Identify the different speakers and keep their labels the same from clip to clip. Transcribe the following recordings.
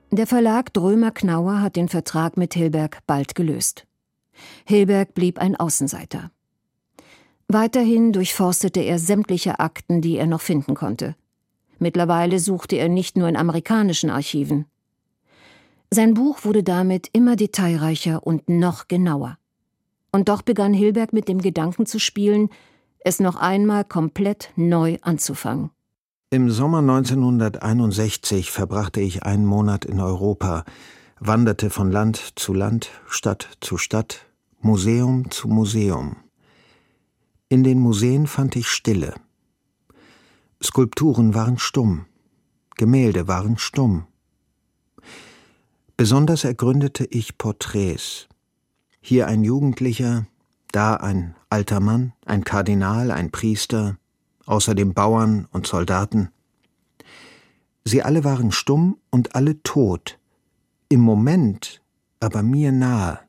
Speaker 1: Der Verlag Drömer-Knauer hat den Vertrag mit Hilberg bald gelöst. Hilberg blieb ein Außenseiter. Weiterhin durchforstete er sämtliche Akten, die er noch finden konnte. Mittlerweile suchte er nicht nur in amerikanischen Archiven. Sein Buch wurde damit immer detailreicher und noch genauer. Und doch begann Hilberg mit dem Gedanken zu spielen, es noch einmal komplett neu anzufangen.
Speaker 2: Im Sommer 1961 verbrachte ich einen Monat in Europa, wanderte von Land zu Land, Stadt zu Stadt, Museum zu Museum. In den Museen fand ich Stille. Skulpturen waren stumm, Gemälde waren stumm. Besonders ergründete ich Porträts. Hier ein Jugendlicher, da ein alter Mann, ein Kardinal, ein Priester, außerdem Bauern und Soldaten. Sie alle waren stumm und alle tot, im Moment aber mir nahe.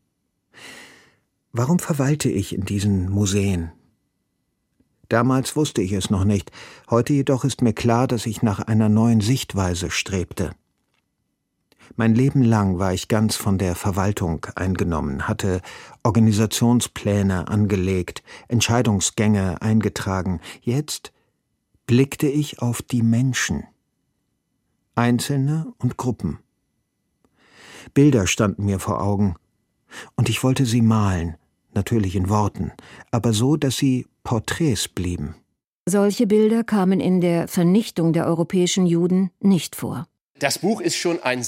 Speaker 2: Warum verweilte ich in diesen Museen? Damals wusste ich es noch nicht, heute jedoch ist mir klar, dass ich nach einer neuen Sichtweise strebte. Mein Leben lang war ich ganz von der Verwaltung eingenommen, hatte Organisationspläne angelegt, Entscheidungsgänge eingetragen. Jetzt blickte ich auf die Menschen, Einzelne und Gruppen. Bilder standen mir vor Augen, und ich wollte sie malen, natürlich in Worten, aber so, dass sie Porträts blieben.
Speaker 1: Solche Bilder kamen in der Vernichtung der europäischen Juden nicht vor.
Speaker 3: Das Buch ist schon ein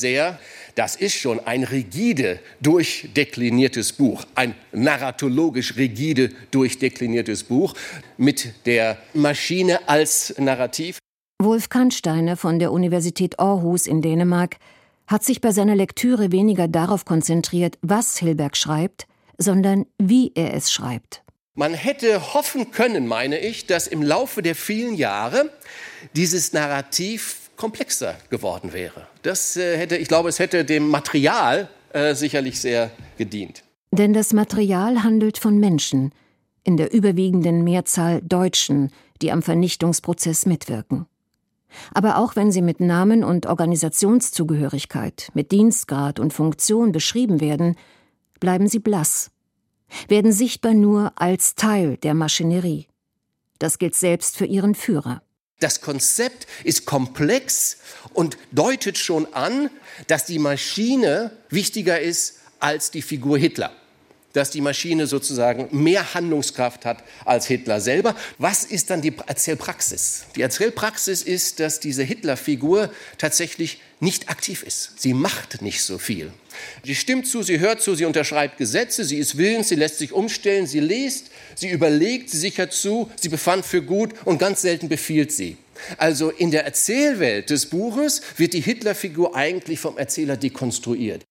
Speaker 3: rigide durchdekliniertes Buch, ein narratologisch rigide durchdekliniertes Buch mit der Maschine als Narrativ.
Speaker 1: Wolf Kannsteiner von der Universität Aarhus in Dänemark hat sich bei seiner Lektüre weniger darauf konzentriert, was Hilberg schreibt, sondern wie er es schreibt.
Speaker 3: Man hätte hoffen können, meine ich, dass im Laufe der vielen Jahre dieses Narrativ komplexer geworden wäre. Ich glaube, es hätte dem Material sicherlich sehr gedient.
Speaker 1: Denn das Material handelt von Menschen, in der überwiegenden Mehrzahl Deutschen, die am Vernichtungsprozess mitwirken. Aber auch wenn sie mit Namen und Organisationszugehörigkeit, mit Dienstgrad und Funktion beschrieben werden, bleiben sie blass, werden sichtbar nur als Teil der Maschinerie. Das gilt selbst für ihren Führer.
Speaker 3: Das Konzept ist komplex und deutet schon an, dass die Maschine wichtiger ist als die Figur Hitler. Dass die Maschine sozusagen mehr Handlungskraft hat als Hitler selber. Was ist dann die Erzählpraxis? Die Erzählpraxis ist, dass diese Hitlerfigur tatsächlich nicht aktiv ist. Sie macht nicht so viel. Sie stimmt zu, sie hört zu, sie unterschreibt Gesetze, sie ist willens, sie lässt sich umstellen, sie liest, sie überlegt, sie sichert zu, sie befand für gut und ganz selten befiehlt sie. Also in der Erzählwelt des Buches wird die Hitlerfigur eigentlich vom Erzähler dekonstruiert.